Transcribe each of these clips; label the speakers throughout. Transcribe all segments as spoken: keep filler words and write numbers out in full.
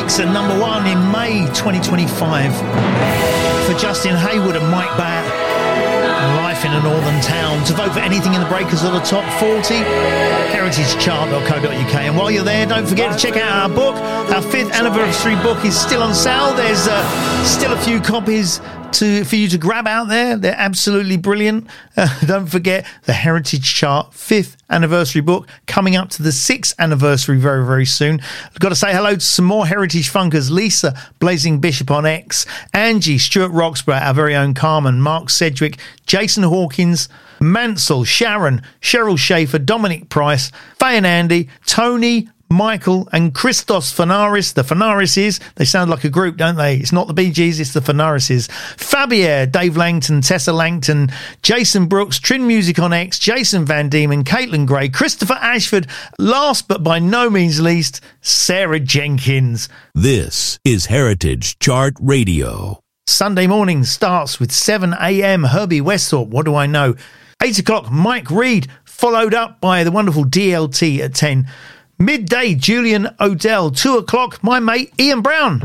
Speaker 1: six at number one in May twenty twenty-five for Justin Hayward and Mike Batt. Life in a Northern Town. To vote for anything in the Breakers or the Top forty, heritage chart dot co dot uk. And while you're there, don't forget to check out our book. Our fifth anniversary book is still on sale. There's uh, still a few copies to for you to grab out there. They're absolutely brilliant. Uh, don't forget the Heritage Chart fifth anniversary book coming up to the sixth anniversary very, very soon. I've got to say hello to some more Heritage Funkers. Lisa Blazing Bishop on X, Angie, Stuart Roxburgh, our very own Carmen, Mark Sedgwick, Jason Hawkins, Mansell, Sharon, Cheryl Schaefer, Dominic Price, Faye and Andy, Tony, Michael and Christos Fanaris. The Fanarises, they sound like a group, don't they? It's not the Bee Gees, it's the Fanarises. Fabier, Dave Langton, Tessa Langton, Jason Brooks, Trin Music on X, Jason Van Diemen, Caitlin Gray, Christopher Ashford, last but by no means least, Sarah Jenkins.
Speaker 2: This is Heritage Chart Radio.
Speaker 1: Sunday morning starts with seven a.m. Herbie Westhorpe, What Do I Know? eight o'clock, Mike Reed, followed up by the wonderful D L T at ten. Midday, Julian Odell. Two o'clock, my mate Ian Brown.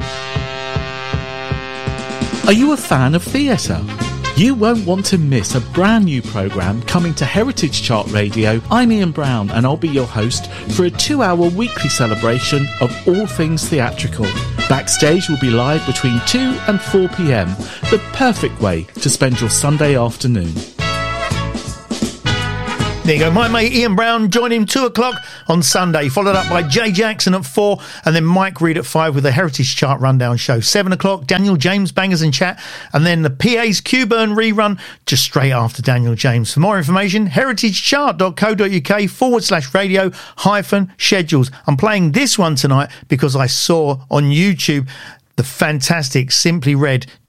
Speaker 3: Are you a fan of theatre? You won't want to miss a brand new programme coming to Heritage Chart Radio. I'm Ian Brown and I'll be your host for a two-hour weekly celebration of all things theatrical. Backstage will be live between two and four p.m. The perfect way to spend your Sunday afternoon.
Speaker 1: There you go, my mate Ian Brown, join him two o'clock on Sunday, followed up by Jay Jackson at four, and then Mike Reed at five with the Heritage Chart Rundown show. seven o'clock, Daniel James, Bangers and Chat, and then the P A's Q-Burn rerun just straight after Daniel James. For more information, heritage chart dot co dot uk forward slash radio hyphen schedules. I'm playing this one tonight because I saw on YouTube the fantastic Simply Red